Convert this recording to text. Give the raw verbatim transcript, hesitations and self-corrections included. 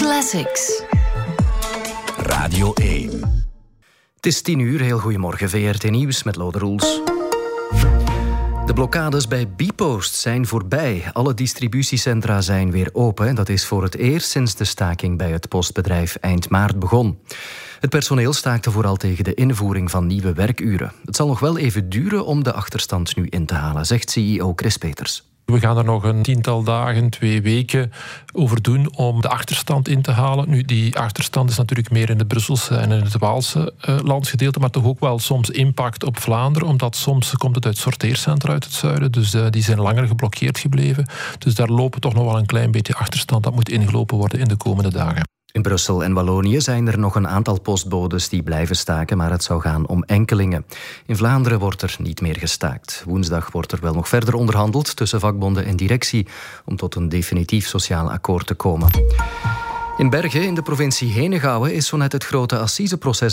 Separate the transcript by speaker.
Speaker 1: Classics.
Speaker 2: Radio één.
Speaker 3: Het is tien uur, heel goedemorgen. V R T Nieuws met Lode Roels. De blokkades bij Bpost zijn voorbij. Alle distributiecentra zijn weer open. Dat is voor het eerst sinds de staking bij het postbedrijf eind maart begon. Het personeel staakte vooral tegen de invoering van nieuwe werkuren. Het zal nog wel even duren om de achterstand nu in te halen, zegt C E O Chris Peters.
Speaker 4: We gaan er nog een tiental dagen, twee weken over doen om de achterstand in te halen. Nu, die achterstand is natuurlijk meer in het Brusselse en in het Waalse uh, landsgedeelte, maar toch ook wel soms impact op Vlaanderen, omdat soms komt het uit sorteercentra uit het zuiden, dus uh, die zijn langer geblokkeerd gebleven. Dus daar lopen toch nog wel een klein beetje achterstand. Dat moet ingelopen worden in de komende dagen.
Speaker 3: In Brussel en Wallonië zijn er nog een aantal postbodes die blijven staken, maar het zou gaan om enkelingen. In Vlaanderen wordt er niet meer gestaakt. Woensdag wordt er wel nog verder onderhandeld tussen vakbonden en directie om tot een definitief sociaal akkoord te komen. In Bergen, in de provincie Henegouwen, is zo net het grote assiseproces